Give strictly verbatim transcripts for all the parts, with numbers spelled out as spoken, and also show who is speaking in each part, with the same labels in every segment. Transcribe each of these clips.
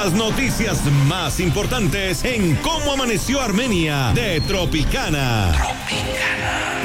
Speaker 1: Las noticias más importantes en Cómo Amaneció Armenia de Tropicana. Tropicana.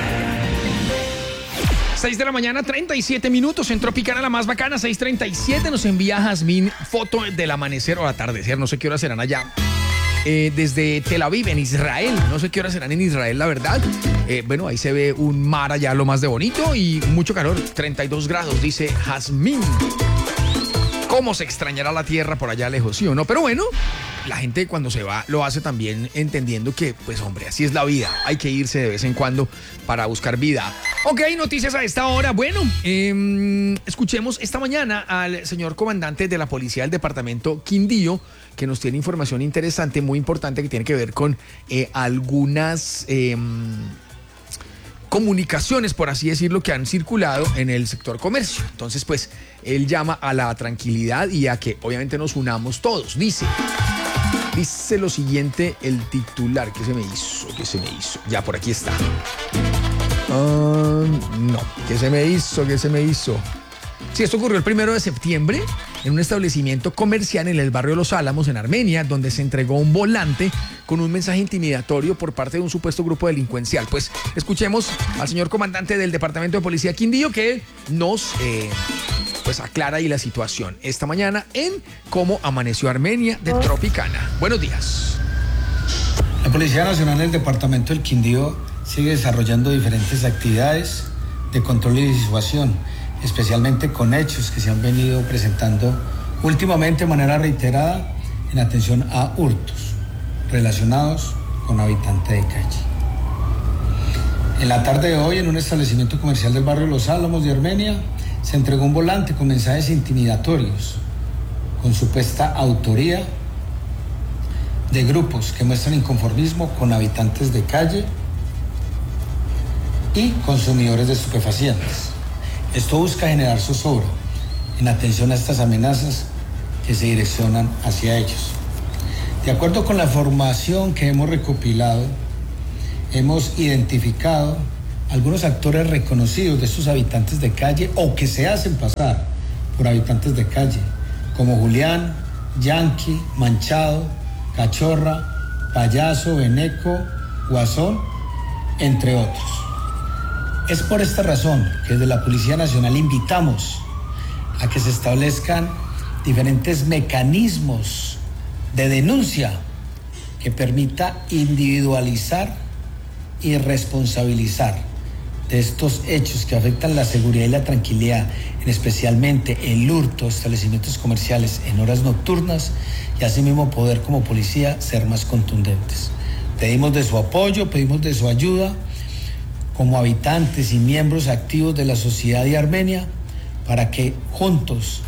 Speaker 2: seis de la mañana, treinta y siete minutos en Tropicana, la más bacana. Seis treinta y siete nos envía Jazmín foto del amanecer o atardecer, no sé qué hora serán allá. Eh, desde Tel Aviv, en Israel. No sé qué horas serán en Israel, la verdad. Eh, bueno, ahí se ve un mar allá lo más de bonito y mucho calor. treinta y dos grados, dice Jazmín. ¿Cómo se extrañará la tierra por allá lejos, sí o no? Pero bueno, la gente cuando se va lo hace también entendiendo que, pues hombre, así es la vida. Hay que irse de vez en cuando para buscar vida. Ok, noticias a esta hora. Bueno, eh, escuchemos esta mañana al señor comandante de la policía del departamento Quindío, que nos tiene información interesante, muy importante, que tiene que ver con eh, algunas eh, comunicaciones, por así decirlo, que han circulado en el sector comercio. Entonces, pues, él llama a la tranquilidad y a que obviamente nos unamos todos. Dice, dice lo siguiente el titular. ¿Qué se me hizo? ¿Qué se me hizo? Ya, por aquí está. Uh, no, ¿qué se me hizo? ¿Qué se me hizo? Sí, esto ocurrió el primero de septiembre en un establecimiento comercial en el barrio Los Álamos, en Armenia, donde se entregó un volante con un mensaje intimidatorio por parte de un supuesto grupo delincuencial. Pues escuchemos al señor comandante del Departamento de Policía Quindío, que nos eh, pues aclara ahí la situación esta mañana en Cómo Amaneció Armenia de Tropicana. Buenos días.
Speaker 3: La Policía Nacional del Departamento del Quindío sigue desarrollando diferentes actividades de control y disuasión, especialmente con hechos que se han venido presentando últimamente de manera reiterada en atención a hurtos relacionados con habitantes de calle. En la tarde de hoy, en un establecimiento comercial del barrio Los Álamos de Armenia, se entregó un volante con mensajes intimidatorios con supuesta autoría de grupos que muestran inconformismo con habitantes de calle y consumidores de estupefacientes. Esto busca generar zozobra en atención a estas amenazas que se direccionan hacia ellos. De acuerdo con la información que hemos recopilado, hemos identificado algunos actores reconocidos de estos habitantes de calle o que se hacen pasar por habitantes de calle, como Julián, Yankee, Manchado, Cachorra, Payaso, Beneco, Guasón, entre otros. Es por esta razón que desde la Policía Nacional invitamos a que se establezcan diferentes mecanismos de denuncia que permita individualizar y responsabilizar de estos hechos que afectan la seguridad y la tranquilidad, en especialmente el hurto de establecimientos comerciales en horas nocturnas, y asimismo poder como policía ser más contundentes. Pedimos de su apoyo, pedimos de su ayuda como habitantes y miembros activos de la sociedad de Armenia para que juntos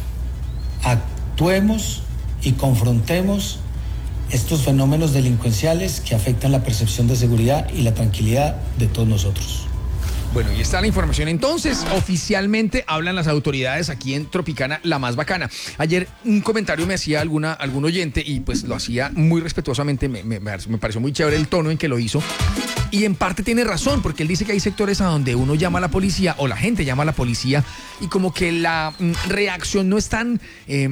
Speaker 3: actuemos y confrontemos estos fenómenos delincuenciales que afectan la percepción de seguridad y la tranquilidad de todos nosotros.
Speaker 2: Bueno, y está la información. Entonces, oficialmente hablan las autoridades aquí en Tropicana, la más bacana. Ayer un comentario me hacía alguna, algún oyente y pues lo hacía muy respetuosamente. Me, me, me pareció muy chévere el tono en que lo hizo. Y en parte tiene razón, porque él dice que hay sectores a donde uno llama a la policía o la gente llama a la policía y como que la mm, reacción no es tan, eh,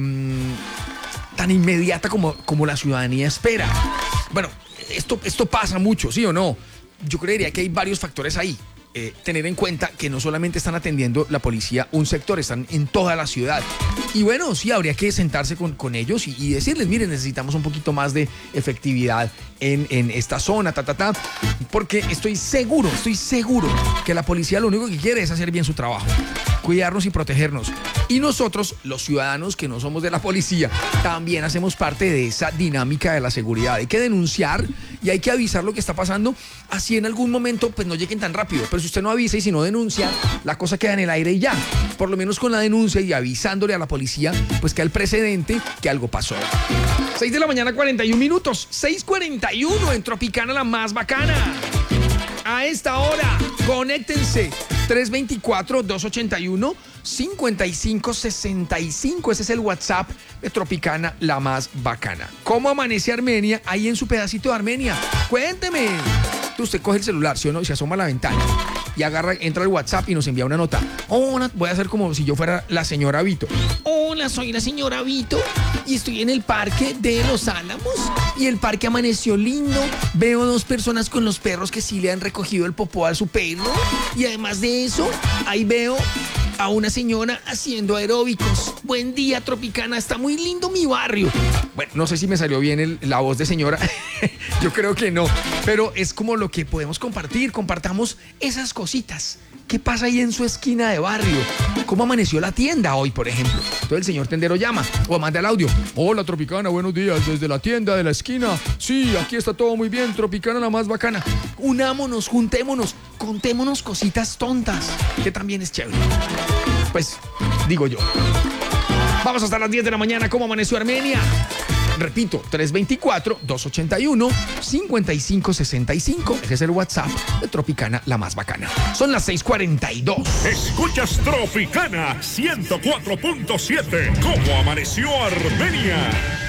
Speaker 2: tan inmediata como, como la ciudadanía espera. Bueno, esto, esto pasa mucho, ¿sí o no? Yo creería que hay varios factores ahí. Eh, tener en cuenta que no solamente están atendiendo la policía un sector, están en toda la ciudad. Y bueno, sí, habría que sentarse con, con ellos y, y decirles, miren, necesitamos un poquito más de efectividad en, en esta zona, ta, ta, ta. Porque estoy seguro, estoy seguro que la policía lo único que quiere es hacer bien su trabajo, cuidarnos y protegernos. Y nosotros, los ciudadanos que no somos de la policía, también hacemos parte de esa dinámica de la seguridad. Hay que denunciar y hay que avisar lo que está pasando, así en algún momento pues no lleguen tan rápido. Pero si usted no avisa y si no denuncia, la cosa queda en el aire y ya. Por lo menos con la denuncia y avisándole a la policía, pues queda el precedente que algo pasó. seis de la mañana, cuarenta y un minutos. seis cuarenta y uno en Tropicana, la más bacana. A esta hora, conéctense. tres dos cuatro, dos ocho uno, cinco cinco seis cinco. Ese es el WhatsApp de Tropicana, la más bacana. ¿Cómo amanece Armenia ahí en su pedacito de Armenia? Cuénteme. Usted coge el celular, ¿sí o no? Y se asoma a la ventana y agarra, entra al WhatsApp y nos envía una nota. Hola, voy a hacer como si yo fuera la señora Vito. Hola, soy la señora Vito y estoy en el parque de Los Álamos y el parque amaneció lindo. Veo dos personas con los perros que sí le han recogido el popó a su perro y además de eso, ahí veo a una señora haciendo aeróbicos. Buen día, Tropicana, está muy lindo mi barrio. Bueno, no sé si me salió bien el, la voz de señora, yo creo que no, pero es como lo que podemos compartir, compartamos esas cositas. ¿Qué pasa ahí en su esquina de barrio? ¿Cómo amaneció la tienda hoy, por ejemplo? Entonces el señor tendero llama o manda el audio. Hola, Tropicana, buenos días, desde la tienda de la esquina. Sí, aquí está todo muy bien, Tropicana la más bacana. Unámonos, juntémonos, contémonos cositas tontas, que también es chévere. Pues, digo yo. Vamos hasta las diez de la mañana, ¿cómo amaneció Armenia? Repito, tres dos cuatro, dos ocho uno, cinco cinco seis cinco. Ese es el WhatsApp de Tropicana, la más bacana. Son las seis cuarenta y dos.
Speaker 4: Escuchas Tropicana ciento cuatro punto siete. ¿Cómo amaneció Armenia?